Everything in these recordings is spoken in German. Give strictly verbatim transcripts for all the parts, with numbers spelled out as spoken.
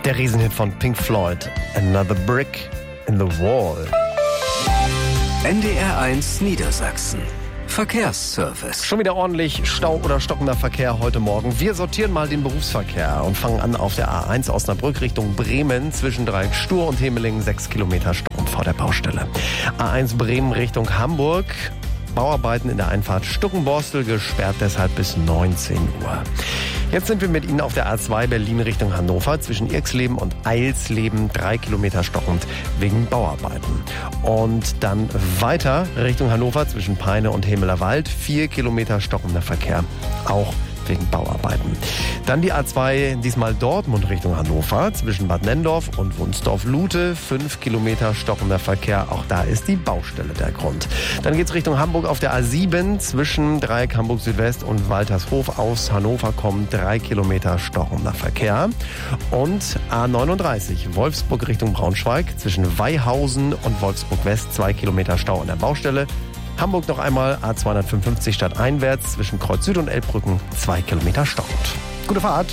Der Riesenhit von Pink Floyd, Another Brick in the Wall. N D R eins Niedersachsen. Verkehrsservice. Schon wieder ordentlich Stau oder stockender Verkehr heute Morgen. Wir sortieren mal den Berufsverkehr und fangen an auf der A eins Osnabrück Richtung Bremen. Zwischen Dreieck Stur und Hemelingen sechs Kilometer Stau vor der Baustelle. A eins Bremen Richtung Hamburg. Bauarbeiten in der Einfahrt Stuckenborstel, gesperrt deshalb bis neunzehn Uhr. Jetzt sind wir mit Ihnen auf der A zwei Berlin Richtung Hannover. Zwischen Irxleben und Eilsleben drei Kilometer stockend wegen Bauarbeiten. Und dann weiter Richtung Hannover zwischen Peine und Hemelerwald. vier Kilometer stockender Verkehr, auch wegen Bauarbeiten. Dann die A zwei, diesmal Dortmund Richtung Hannover, zwischen Bad Nenndorf und Wunsdorf-Lute, fünf Kilometer stockender Verkehr, auch da ist die Baustelle der Grund. Dann geht's Richtung Hamburg auf der A sieben, zwischen Dreieck Hamburg Südwest und Waltershof aus Hannover kommen drei Kilometer stockender Verkehr. Und A neununddreißig, Wolfsburg Richtung Braunschweig, zwischen Weihausen und Wolfsburg West, zwei Kilometer Stau an der Baustelle. Hamburg noch einmal A zweihundertfünfundfünfzig stadteinwärts zwischen Kreuz Süd und Elbbrücken zwei Kilometer stockend. Gute Fahrt.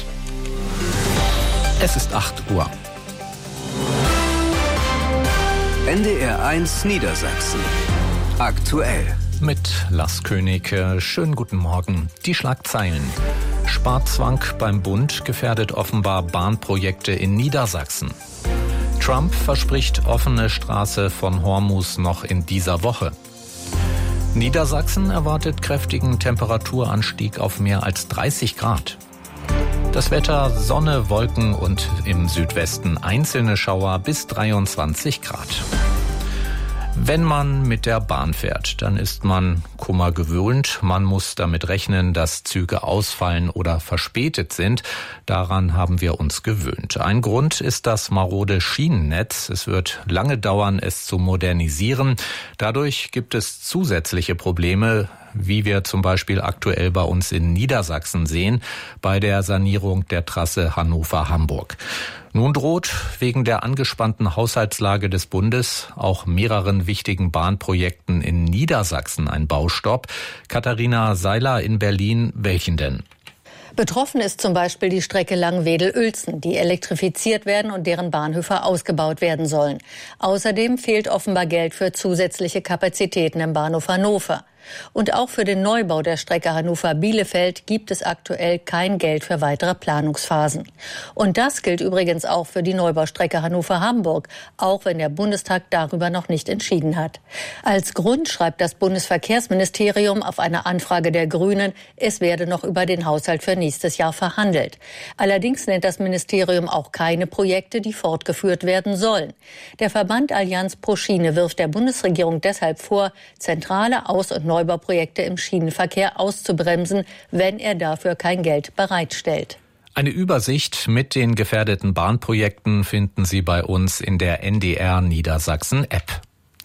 Es ist acht Uhr. N D R eins Niedersachsen. Aktuell. Mit Lars König. Schönen guten Morgen. Die Schlagzeilen. Sparzwang beim Bund gefährdet offenbar Bahnprojekte in Niedersachsen. Trump verspricht offene Straße von Hormus noch in dieser Woche. Niedersachsen erwartet kräftigen Temperaturanstieg auf mehr als dreißig Grad. Das Wetter: Sonne, Wolken und im Südwesten einzelne Schauer bis dreiundzwanzig Grad. Wenn man mit der Bahn fährt, dann ist man Kummer gewöhnt. Man muss damit rechnen, dass Züge ausfallen oder verspätet sind. Daran haben wir uns gewöhnt. Ein Grund ist das marode Schienennetz. Es wird lange dauern, es zu modernisieren. Dadurch gibt es zusätzliche Probleme, wie wir zum Beispiel aktuell bei uns in Niedersachsen sehen, bei der Sanierung der Trasse Hannover-Hamburg. Nun droht wegen der angespannten Haushaltslage des Bundes auch mehreren wichtigen Bahnprojekten in Niedersachsen ein Baustopp. Katharina Seiler in Berlin, welchen denn? Betroffen ist zum Beispiel die Strecke Langwedel-Uelzen, die elektrifiziert werden und deren Bahnhöfe ausgebaut werden sollen. Außerdem fehlt offenbar Geld für zusätzliche Kapazitäten im Bahnhof Hannover. Und auch für den Neubau der Strecke Hannover-Bielefeld gibt es aktuell kein Geld für weitere Planungsphasen. Und das gilt übrigens auch für die Neubaustrecke Hannover-Hamburg, auch wenn der Bundestag darüber noch nicht entschieden hat. Als Grund schreibt das Bundesverkehrsministerium auf eine Anfrage der Grünen, es werde noch über den Haushalt für nächstes Jahr verhandelt. Allerdings nennt das Ministerium auch keine Projekte, die fortgeführt werden sollen. Der Verband Allianz pro Schiene wirft der Bundesregierung deshalb vor, zentrale Aus- und Neubauprojekte im Schienenverkehr auszubremsen, wenn er dafür kein Geld bereitstellt. Eine Übersicht mit den gefährdeten Bahnprojekten finden Sie bei uns in der N D R Niedersachsen App.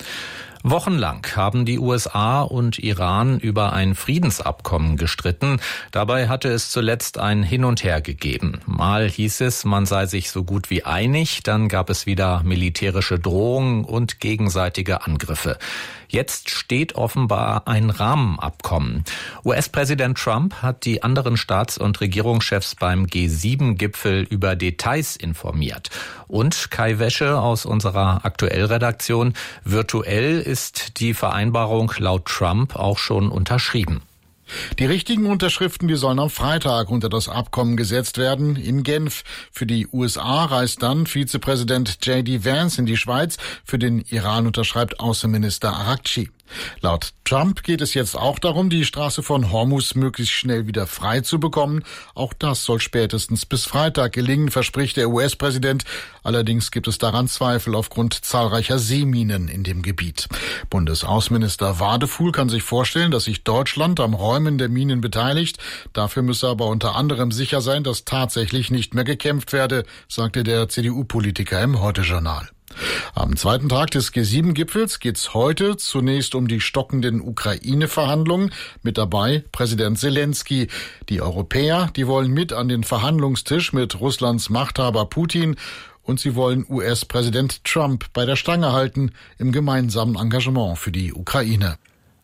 Wochenlang haben die U S A und Iran über ein Friedensabkommen gestritten. Dabei hatte es zuletzt ein Hin und Her gegeben. Mal hieß es, man sei sich so gut wie einig, dann gab es wieder militärische Drohungen und gegenseitige Angriffe. Jetzt steht offenbar ein Rahmenabkommen. U S-Präsident Trump hat die anderen Staats- und Regierungschefs beim G sieben Gipfel über Details informiert. Und Kai Wäsche aus unserer Aktuell-Redaktion: virtuell ist die Vereinbarung laut Trump auch schon unterschrieben. Die richtigen Unterschriften, die sollen am Freitag unter das Abkommen gesetzt werden in Genf. Für die U S A reist dann Vizepräsident J D Vance in die Schweiz. Für den Iran unterschreibt Außenminister Araghchi. Laut Trump geht es jetzt auch darum, die Straße von Hormus möglichst schnell wieder frei zu bekommen. Auch das soll spätestens bis Freitag gelingen, verspricht der U S-Präsident. Allerdings gibt es daran Zweifel aufgrund zahlreicher Seeminen in dem Gebiet. Bundesaußenminister Wadefuhl kann sich vorstellen, dass sich Deutschland am Räumen der Minen beteiligt. Dafür müsse aber unter anderem sicher sein, dass tatsächlich nicht mehr gekämpft werde, sagte der C D U-Politiker im Heute-Journal. Am zweiten Tag des G sieben Gipfels geht's heute zunächst um die stockenden Ukraine-Verhandlungen. Mit dabei Präsident Zelensky. Die Europäer, die wollen mit an den Verhandlungstisch mit Russlands Machthaber Putin. Und sie wollen U S-Präsident Trump bei der Stange halten im gemeinsamen Engagement für die Ukraine.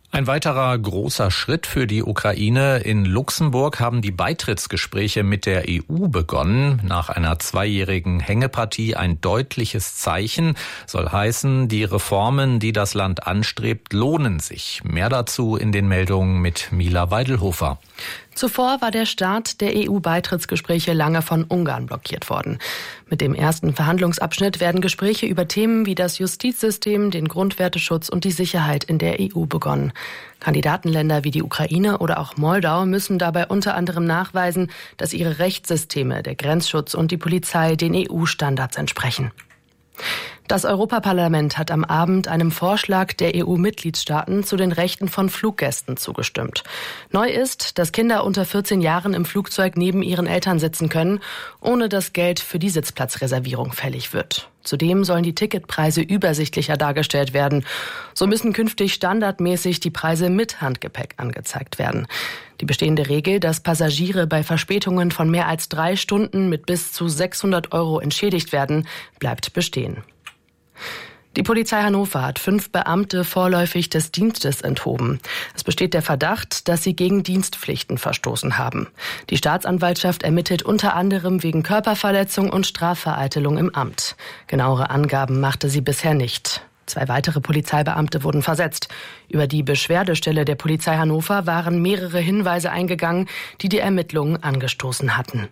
Ein weiterer großer Schritt für die Ukraine. In Luxemburg haben die Beitrittsgespräche mit der E U begonnen. Nach einer zweijährigen Hängepartie ein deutliches Zeichen. Soll heißen, die Reformen, die das Land anstrebt, lohnen sich. Mehr dazu in den Meldungen mit Mila Weidelhofer. Zuvor war der Start der E U-Beitrittsgespräche lange von Ungarn blockiert worden. Mit dem ersten Verhandlungsabschnitt werden Gespräche über Themen wie das Justizsystem, den Grundwerteschutz und die Sicherheit in der E U begonnen. Kandidatenländer wie die Ukraine oder auch Moldau müssen dabei unter anderem nachweisen, dass ihre Rechtssysteme, der Grenzschutz und die Polizei den E U-Standards entsprechen. Das Europaparlament hat am Abend einem Vorschlag der E U-Mitgliedstaaten zu den Rechten von Fluggästen zugestimmt. Neu ist, dass Kinder unter vierzehn Jahren im Flugzeug neben ihren Eltern sitzen können, ohne dass Geld für die Sitzplatzreservierung fällig wird. Zudem sollen die Ticketpreise übersichtlicher dargestellt werden. So müssen künftig standardmäßig die Preise mit Handgepäck angezeigt werden. Die bestehende Regel, dass Passagiere bei Verspätungen von mehr als drei Stunden mit bis zu sechshundert Euro entschädigt werden, bleibt bestehen. Die Polizei Hannover hat fünf Beamte vorläufig des Dienstes enthoben. Es besteht der Verdacht, dass sie gegen Dienstpflichten verstoßen haben. Die Staatsanwaltschaft ermittelt unter anderem wegen Körperverletzung und Strafvereitelung im Amt. Genauere Angaben machte sie bisher nicht. Zwei weitere Polizeibeamte wurden versetzt. Über die Beschwerdestelle der Polizei Hannover waren mehrere Hinweise eingegangen, die die Ermittlungen angestoßen hatten.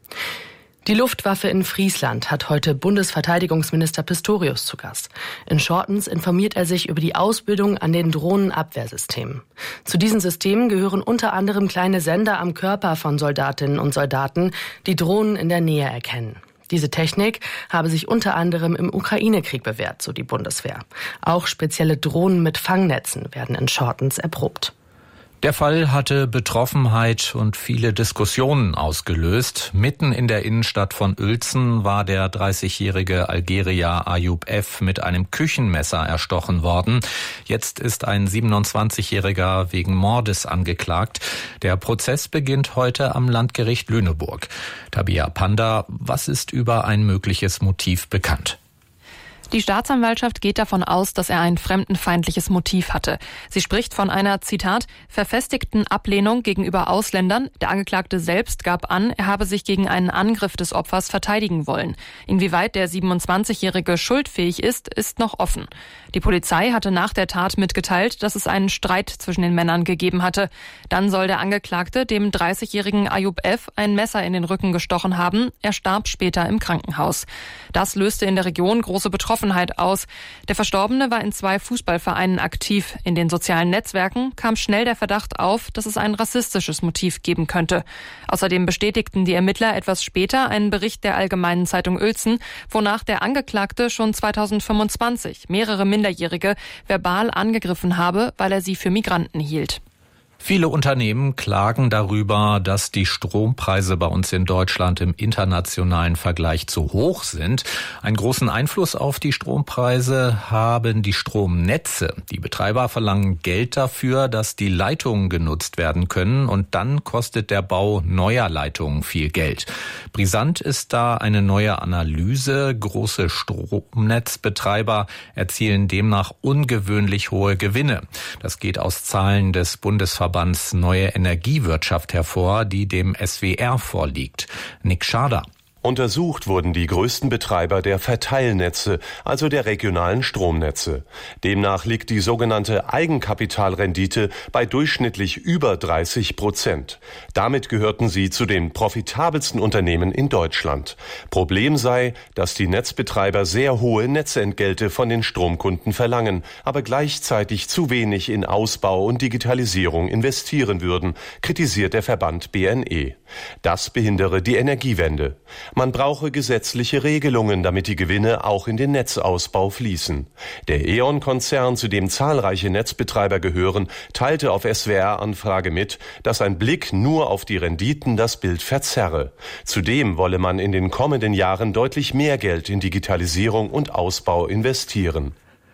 Die Luftwaffe in Friesland hat heute Bundesverteidigungsminister Pistorius zu Gast. In Schortens informiert er sich über die Ausbildung an den Drohnenabwehrsystemen. Zu diesen Systemen gehören unter anderem kleine Sender am Körper von Soldatinnen und Soldaten, die Drohnen in der Nähe erkennen. Diese Technik habe sich unter anderem im Ukraine-Krieg bewährt, so die Bundeswehr. Auch spezielle Drohnen mit Fangnetzen werden in Schortens erprobt. Der Fall hatte Betroffenheit und viele Diskussionen ausgelöst. Mitten in der Innenstadt von Uelzen war der dreißigjährige Algerier Ayoub F. mit einem Küchenmesser erstochen worden. Jetzt ist ein siebenundzwanzigjähriger wegen Mordes angeklagt. Der Prozess beginnt heute am Landgericht Lüneburg. Tabia Panda, was ist über ein mögliches Motiv bekannt? Die Staatsanwaltschaft geht davon aus, dass er ein fremdenfeindliches Motiv hatte. Sie spricht von einer, Zitat, verfestigten Ablehnung gegenüber Ausländern. Der Angeklagte selbst gab an, er habe sich gegen einen Angriff des Opfers verteidigen wollen. Inwieweit der siebenundzwanzigjährige schuldfähig ist, ist noch offen. Die Polizei hatte nach der Tat mitgeteilt, dass es einen Streit zwischen den Männern gegeben hatte. Dann soll der Angeklagte dem dreißigjährigen Ayoub F. ein Messer in den Rücken gestochen haben. Er starb später im Krankenhaus. Das löste in der Region große Betroffenheit aus. Der Verstorbene war in zwei Fußballvereinen aktiv. In den sozialen Netzwerken kam schnell der Verdacht auf, dass es ein rassistisches Motiv geben könnte. Außerdem bestätigten die Ermittler etwas später einen Bericht der Allgemeinen Zeitung Uelzen, wonach der Angeklagte schon zweitausendfünfundzwanzig mehrere Minderjährige verbal angegriffen habe, weil er sie für Migranten hielt. Viele Unternehmen klagen darüber, dass die Strompreise bei uns in Deutschland im internationalen Vergleich zu hoch sind. Einen großen Einfluss auf die Strompreise haben die Stromnetze. Die Betreiber verlangen Geld dafür, dass die Leitungen genutzt werden können, und dann kostet der Bau neuer Leitungen viel Geld. Brisant ist da eine neue Analyse. Große Stromnetzbetreiber erzielen demnach ungewöhnlich hohe Gewinne. Das geht aus Zahlen des Bundesverbands Neue Energiewirtschaft hervor, die dem S W R vorliegt. Nick Schader. Untersucht wurden die größten Betreiber der Verteilnetze, also der regionalen Stromnetze. Demnach liegt die sogenannte Eigenkapitalrendite bei durchschnittlich über dreißig Prozent. Damit gehörten sie zu den profitabelsten Unternehmen in Deutschland. Problem sei, dass die Netzbetreiber sehr hohe Netzentgelte von den Stromkunden verlangen, aber gleichzeitig zu wenig in Ausbau und Digitalisierung investieren würden, kritisiert der Verband B N E. Das behindere die Energiewende. Man brauche gesetzliche Regelungen, damit die Gewinne auch in den Netzausbau fließen. Der E ON-Konzern, zu dem zahlreiche Netzbetreiber gehören, teilte auf S W R-Anfrage mit, dass ein Blick nur auf die Renditen das Bild verzerre. Zudem wolle man in den kommenden Jahren deutlich mehr Geld in Digitalisierung und Ausbau investieren.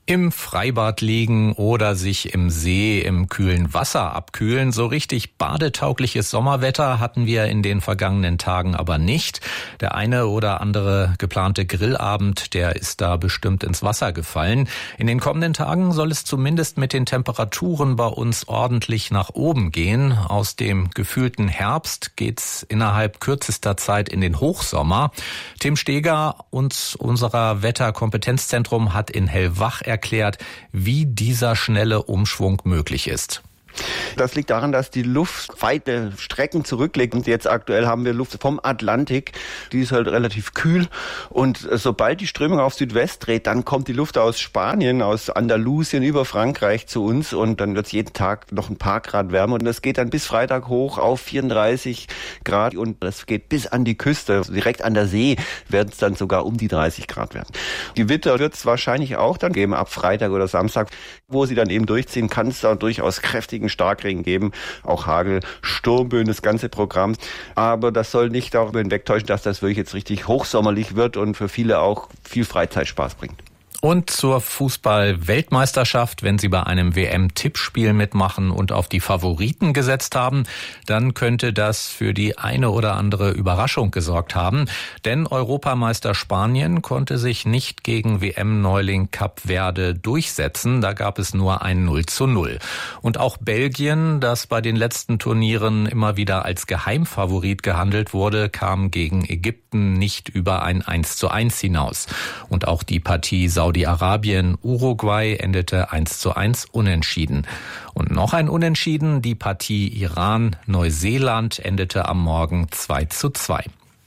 Im Freibad liegen oder sich im See im kühlen Wasser abkühlen. So richtig badetaugliches Sommerwetter hatten wir in den vergangenen Tagen aber nicht. Der eine oder andere geplante Grillabend, der ist da bestimmt ins Wasser gefallen. In den kommenden Tagen soll es zumindest mit den Temperaturen bei uns ordentlich nach oben gehen. Aus dem gefühlten Herbst geht's innerhalb kürzester Zeit in den Hochsommer. Tim Steger, uns unserer Wetterkompetenzzentrum, hat in Hellwach erklärt, wie dieser schnelle Umschwung möglich ist. Das liegt daran, dass die Luft weite Strecken zurücklegt. Und jetzt aktuell haben wir Luft vom Atlantik. Die ist halt relativ kühl. Und sobald die Strömung auf Südwest dreht, dann kommt die Luft aus Spanien, aus Andalusien über Frankreich zu uns. Und dann wird es jeden Tag noch ein paar Grad wärmer. Und das geht dann bis Freitag hoch auf vierunddreißig Grad. Und das geht bis an die Küste. Also direkt an der See werden es dann sogar um die dreißig Grad werden. Die Gewitter wird es wahrscheinlich auch dann geben ab Freitag oder Samstag. Wo sie dann eben durchziehen, kann es da durchaus kräftigen Starkregen geben, auch Hagel, Sturmböen, das ganze Programm. Aber das soll nicht darüber hinwegtäuschen, dass das wirklich jetzt richtig hochsommerlich wird und für viele auch viel Freizeitspaß bringt. Und zur Fußball-Weltmeisterschaft, wenn Sie bei einem W M-Tippspiel mitmachen und auf die Favoriten gesetzt haben, dann könnte das für die eine oder andere Überraschung gesorgt haben. Denn Europameister Spanien konnte sich nicht gegen W M-Neuling Kap Verde durchsetzen. Da gab es nur ein null zu null. Und auch Belgien, das bei den letzten Turnieren immer wieder als Geheimfavorit gehandelt wurde, kam gegen Ägypten nicht über ein eins zu eins hinaus. Und auch die Partie Saudi-Arabien, Uruguay endete eins zu eins unentschieden. Und noch ein Unentschieden, die Partie Iran-Neuseeland endete am Morgen zwei zu zwei.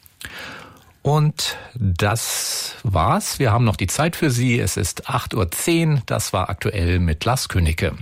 Und das war's. Wir haben noch die Zeit für Sie. Es ist acht Uhr zehn. Das war aktuell mit Lars Königke.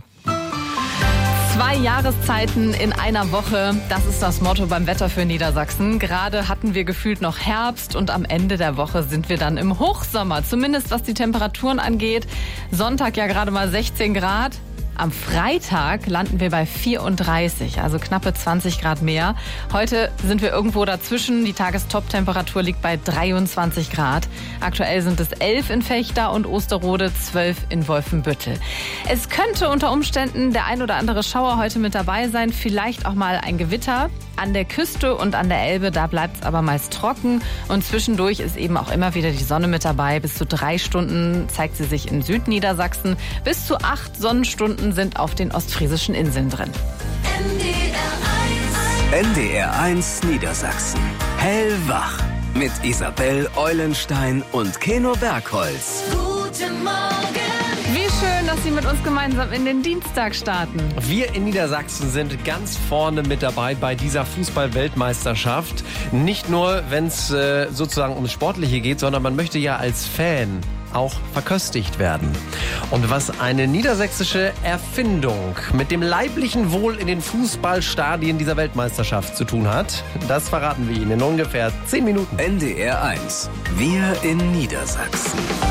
Zwei Jahreszeiten in einer Woche, das ist das Motto beim Wetter für Niedersachsen. Gerade hatten wir gefühlt noch Herbst und am Ende der Woche sind wir dann im Hochsommer, zumindest was die Temperaturen angeht. Sonntag ja gerade mal sechzehn Grad. Am Freitag landen wir bei vierunddreißig, also knappe zwanzig Grad mehr. Heute sind wir irgendwo dazwischen. Die Tagestop-Temperatur liegt bei dreiundzwanzig Grad. Aktuell sind es elf in Vechta und Osterode, zwölf in Wolfenbüttel. Es könnte unter Umständen der ein oder andere Schauer heute mit dabei sein, vielleicht auch mal ein Gewitter. An der Küste und an der Elbe, da bleibt es aber meist trocken. Und zwischendurch ist eben auch immer wieder die Sonne mit dabei. Bis zu drei Stunden zeigt sie sich in Südniedersachsen. Bis zu acht Sonnenstunden sind auf den ostfriesischen Inseln drin. N D R eins Niedersachsen. Hellwach. Mit Isabel Eulenstein und Keno Bergholz. Guten Morgen. Wie schön, dass Sie mit uns gemeinsam in den Dienstag starten. Wir in Niedersachsen sind ganz vorne mit dabei bei dieser Fußball-Weltmeisterschaft. Nicht nur, wenn es äh, sozusagen ums Sportliche geht, sondern man möchte ja als Fan auch verköstigt werden. Und was eine niedersächsische Erfindung mit dem leiblichen Wohl in den Fußballstadien dieser Weltmeisterschaft zu tun hat, das verraten wir Ihnen in ungefähr zehn Minuten. N D R eins. Wir in Niedersachsen.